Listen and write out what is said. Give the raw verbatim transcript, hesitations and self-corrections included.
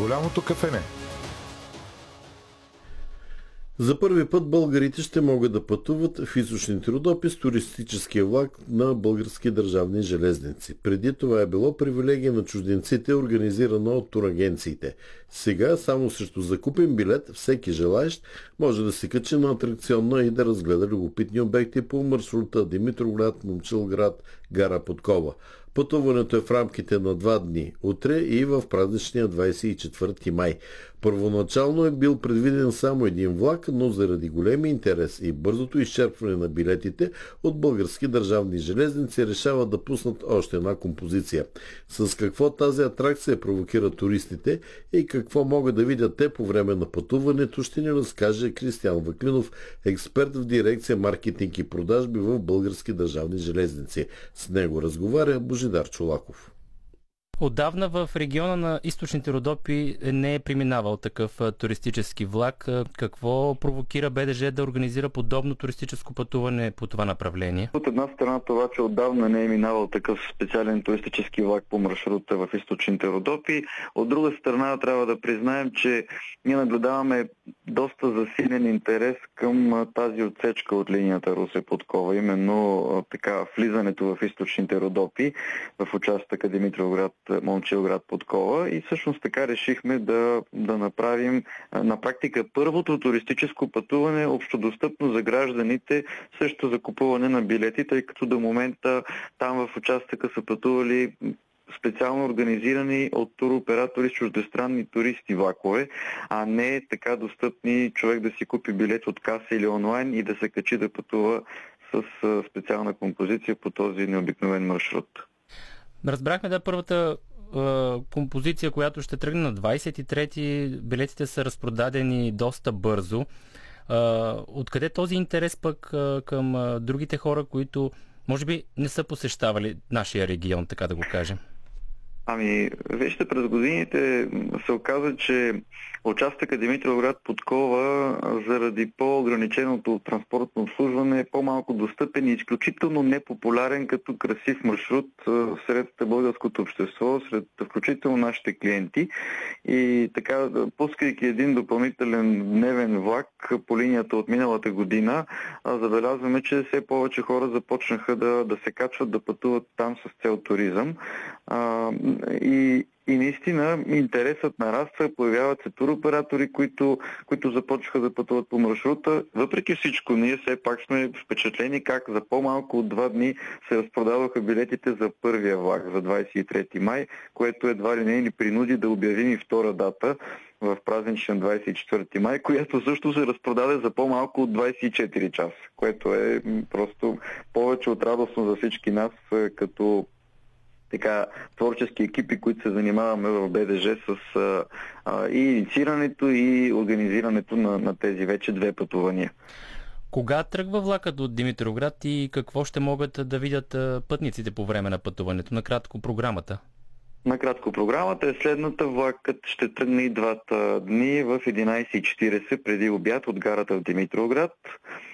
Голямото кафене. За първи път българите ще могат да пътуват в източните Родопи с туристическия влак на Български държавни железници. Преди това е било привилегия на чужденците, организирано от турагенциите. Сега, само срещу закупен билет, всеки желаещ може да се качи на атракционно и да разгледа любопитни обекти по маршрута Димитровград, Момчилград, Гара Подкова. Пътуването е в рамките на два дни, утре и в празничния двадесет и четвърти май. Първоначално е бил предвиден само един влак, но заради големи интерес и бързото изчерпване на билетите от Български държавни железници решават да пуснат още една композиция. С какво тази атракция провокира туристите и какво могат да видят те по време на пътуването, ще ни разкаже Кристиан Ваклинов, експерт в дирекция маркетинг и продажби в Български държавни железници. С него разговаря Божидар Чолаков. Отдавна в региона на източните Родопи не е преминавал такъв туристически влак. Какво провокира БДЖ да организира подобно туристическо пътуване по това направление? От една страна това, че отдавна не е минавал такъв специален туристически влак по маршрута в източните Родопи. От друга страна трябва да признаем, че ние наблюдаваме доста засилен интерес към тази отсечка от линията Русе-Подкова, именно така влизането в източните Родопи в участъка Димитровград, Момчилград, Подкова, и всъщност така решихме да, да направим на практика първото туристическо пътуване общодостъпно за гражданите срещу закупуване на билети, тъй като до момента там в участъка са пътували специално организирани от туроператори с чуждестранни туристи влакове, а не така достъпни човек да си купи билет от каса или онлайн и да се качи да пътува с специална композиция по този необикновен маршрут. Разбрахме да първата е, композиция, която ще тръгне на двадесет и трети, билетите са разпродадени доста бързо. Е, откъде този интерес пък е, към е, другите хора, които може би не са посещавали нашия регион, така да го кажем? Ами, вижте, през годините се оказа, че участъка Димитровград Подкова заради по-ограниченото транспортно обслужване е по-малко достъпен и изключително непопулярен като красив маршрут сред българското общество, сред включително нашите клиенти. И така, пускайки един допълнителен дневен влак по линията от миналата година, забелязваме, че все повече хора започнаха да, да се качват, да пътуват там с цел туризъм. И, и наистина интересът нараства, появяват се туроператори, които, които започнаха да пътуват по маршрута. Въпреки всичко, ние все пак сме впечатлени как за по-малко от два дни се разпродаваха билетите за първия влак, за двадесет и трети май, което едва ли не ни принуди да обявим и втора дата в празничен двадесет и четвърти май, която също се разпродаде за по-малко от двадесет и четири часа, което е просто повече от радостно за всички нас като така творчески екипи, които се занимаваме в БДЖ с а, а, и инициирането и организирането на, на тези вече две пътувания. Кога тръгва влакът от Димитровград и какво ще могат да видят пътниците по време на пътуването? Накратко програмата. Накратко програмата е следната. Влакът ще тръгне и двата дни в единадесет и четиридесет преди обяд от гарата в Димитровград.